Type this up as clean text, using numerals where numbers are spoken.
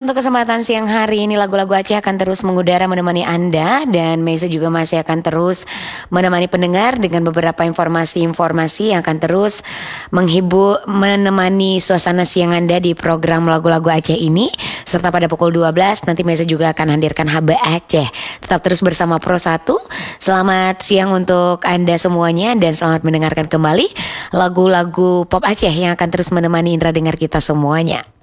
untuk kesempatan siang hari ini lagu-lagu Aceh akan terus mengudara menemani Anda. Dan Meisa juga masih akan terus menemani pendengar dengan beberapa informasi-informasi yang akan terus menghibur, menemani suasana siang Anda di program lagu-lagu Aceh ini. Serta pada pukul 12 nanti Meisa juga akan hadirkan HB Aceh. Tetap terus bersama Pro 1. Selamat siang untuk Anda semuanya dan selamat mendengarkan kembali lagu-lagu pop Aceh yang akan terus menemani indera dengar kita semuanya.